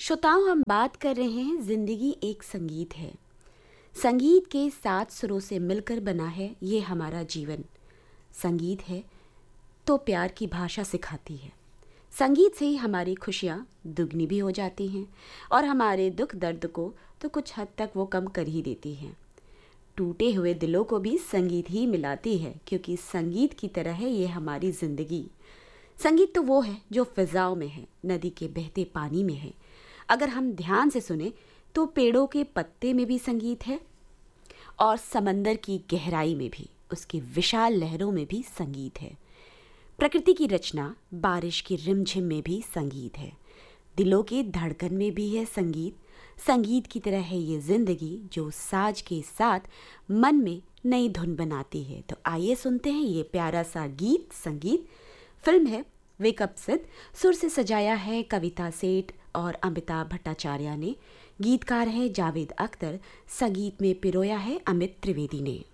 श्रोताओं, हम बात कर रहे हैं जिंदगी एक संगीत है। संगीत के 7 सुरों से मिलकर बना है ये हमारा जीवन। संगीत है तो प्यार की भाषा सिखाती है। संगीत से ही हमारी खुशियाँ दुगनी भी हो जाती हैं और हमारे दुख दर्द को तो कुछ हद तक वो कम कर ही देती हैं। टूटे हुए दिलों को भी संगीत ही मिलाती है, क्योंकि संगीत की तरह है ये हमारी ज़िंदगी। संगीत तो वो है जो फिजाओं में है, नदी के बहते पानी में है। अगर हम ध्यान से सुने तो पेड़ों के पत्ते में भी संगीत है और समंदर की गहराई में भी, उसकी विशाल लहरों में भी संगीत है। प्रकृति की रचना, बारिश की रिमझिम में भी संगीत है। दिलों की धड़कन में भी है संगीत। संगीत की तरह है ये जिंदगी जो साज के साथ मन में नई धुन बनाती है। तो आइए सुनते हैं ये प्यारा सा गीत। संगीत फिल्म है वेक अप सिड। सुर से सजाया है कविता सेठ और अमिताभ भट्टाचार्य ने। गीतकार है जावेद अख्तर। संगीत में पिरोया है अमित त्रिवेदी ने।